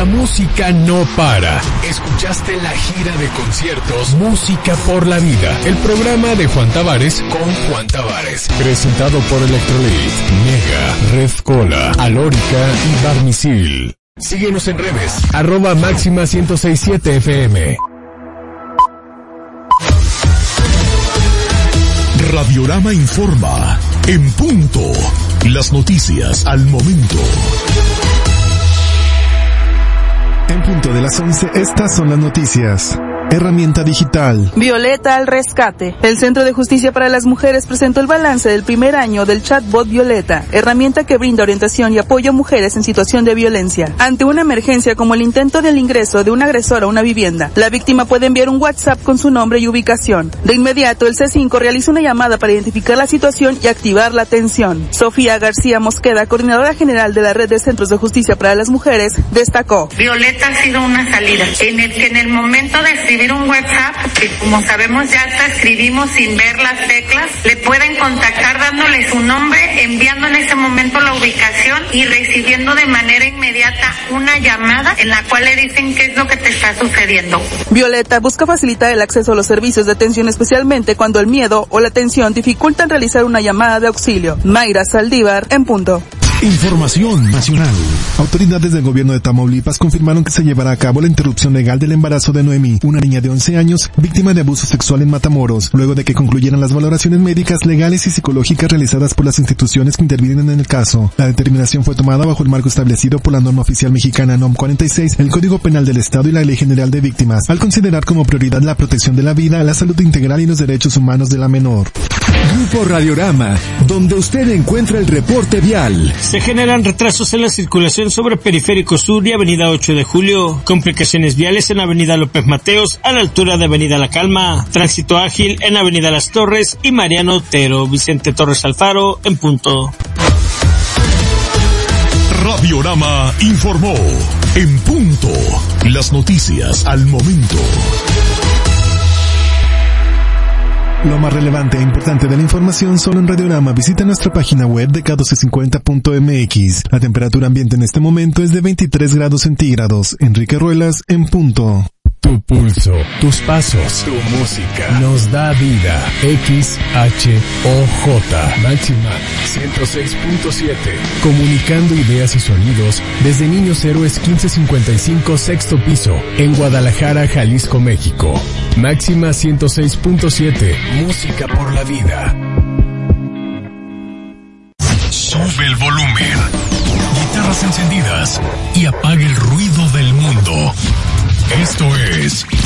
música no para. Escuchaste la gira de conciertos Música por la Vida, el programa de Juan Tavares con Juan Tavares, presentado por Electrolit, Mega, Red Cola, Alórica y Barmisil. Síguenos en redes, @Máxima 1067 FM. Radiorama informa, en punto, las noticias al momento. En punto de las 11, estas son las noticias. Herramienta digital. Violeta al rescate. El Centro de Justicia para las Mujeres presentó el balance del primer año del chatbot Violeta, herramienta que brinda orientación y apoyo a mujeres en situación de violencia. Ante una emergencia como el intento del ingreso de un agresor a una vivienda, la víctima puede enviar un WhatsApp con su nombre y ubicación. De inmediato, el C5 realiza una llamada para identificar la situación y activar la atención. Sofía García Mosqueda, coordinadora general de la Red de Centros de Justicia para las Mujeres, destacó: Violeta ha sido una salida en el que en el momento de escribir un WhatsApp, que como sabemos ya hasta escribimos sin ver las teclas, le pueden contactar dándole su nombre, enviando en ese momento la ubicación y recibiendo de manera inmediata una llamada en la cual le dicen qué es lo que te está sucediendo. Violeta busca facilitar el acceso a los servicios de atención, especialmente cuando el miedo o la tensión dificultan realizar una llamada de auxilio. Mayra Saldívar, en punto. Información nacional. Autoridades del gobierno de Tamaulipas confirmaron que se llevará a cabo la interrupción legal del embarazo de Noemí, una niña de 11 años, víctima de abuso sexual en Matamoros, luego de que concluyeran las valoraciones médicas, legales y psicológicas realizadas por las instituciones que intervienen en el caso. La determinación fue tomada bajo el marco establecido por la norma oficial mexicana NOM 46, el Código Penal del Estado y la Ley General de Víctimas, al considerar como prioridad la protección de la vida, la salud integral y los derechos humanos de la menor. Grupo Radiorama, donde usted encuentra el reporte vial. Se generan retrasos en la circulación sobre Periférico Sur y Avenida 8 de Julio. Complicaciones viales en Avenida López Mateos a la altura de Avenida La Calma. Tránsito ágil en Avenida Las Torres y Mariano Otero. Vicente Torres Alfaro, en punto. Radiorama informó, en punto, las noticias al momento. Lo más relevante e importante de la información solo en Radiorama. Visita nuestra página web de k1250.mx. La temperatura ambiente en este momento es de 23 grados centígrados. Enrique Ruelas, en punto. Tu pulso, tus pasos, tu música nos da vida. XHOJ Máxima 106.7. Comunicando ideas y sonidos desde Niños Héroes 1555 sexto piso en Guadalajara, Jalisco, México. Máxima 106.7. Música por la vida. Sube el volumen. Guitarras encendidas y apaga el ruido del mundo. Esto es